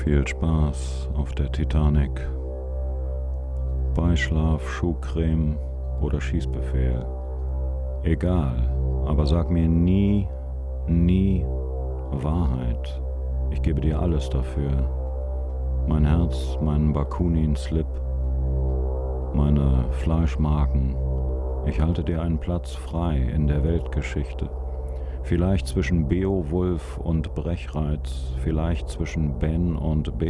Viel Spaß auf der Titanic. Beischlaf, Schuhcreme oder Schießbefehl. Egal, aber sag mir nie Wahrheit. Ich gebe dir alles dafür. Mein Herz, meinen Bakunin-Slip, meine Fleischmarken. Ich halte dir einen Platz frei in der Weltgeschichte. Vielleicht zwischen Beowulf und Brechreiz, vielleicht zwischen Ben und